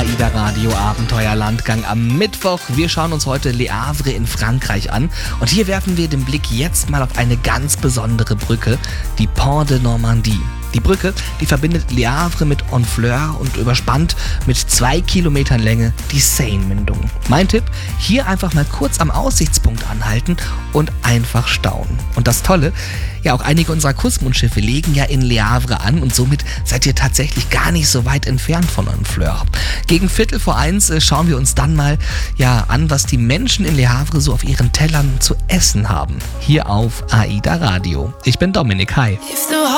AIDA Radio Abenteuerlandgang am Mittwoch. Wir schauen uns heute Le Havre in Frankreich an. Und hier werfen wir den Blick jetzt mal auf eine ganz besondere Brücke, die Pont de Normandie. Die Brücke, die verbindet Le Havre mit Honfleur und überspannt mit 2 Kilometern Länge die Seine-Mündung. Mein Tipp, hier einfach mal kurz am Aussichtspunkt anhalten und einfach staunen. Und das Tolle, ja, auch einige unserer Kussmundschiffe legen ja in Le Havre an und somit seid ihr tatsächlich gar nicht so weit entfernt von Honfleur. Gegen 1:45 schauen wir uns dann mal an, was die Menschen in Le Havre so auf ihren Tellern zu essen haben. Hier auf AIDA Radio. Ich bin Dominik, hi.